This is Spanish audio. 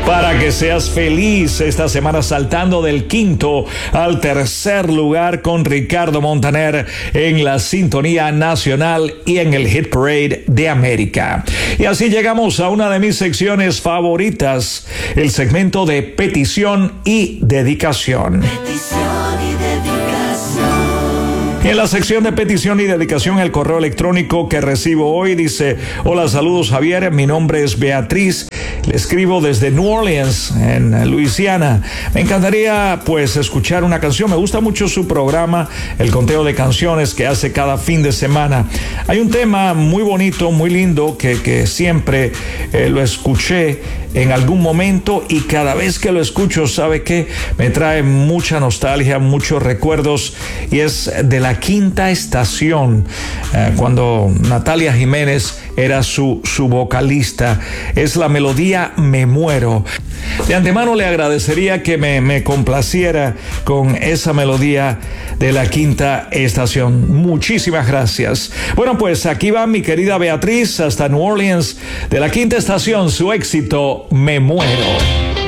Para que seas feliz esta semana saltando del 5º al 3er lugar con Ricardo Montaner en la sintonía nacional y en el Hit Parade de América. Y así llegamos a una de mis secciones favoritas, el segmento de petición y dedicación. En la sección de petición y dedicación, el correo electrónico que recibo hoy dice: hola, saludos Javier, mi nombre es Beatriz, le escribo desde New Orleans, en Luisiana. Me encantaría pues escuchar una canción, me gusta mucho su programa, el conteo de canciones que hace cada fin de semana. Hay un tema muy bonito, muy lindo, que siempre lo escuché en algún momento y cada vez que lo escucho, ¿sabe qué? Me trae mucha nostalgia, muchos recuerdos, y es de la Quinta Estación, cuando Natalia Jiménez era su vocalista. Es la melodía Me Muero. De antemano le agradecería que me complaciera con esa melodía de la Quinta Estación. Muchísimas gracias. Bueno, pues aquí va mi querida Beatriz hasta New Orleans, de la Quinta Estación, su éxito Me Muero.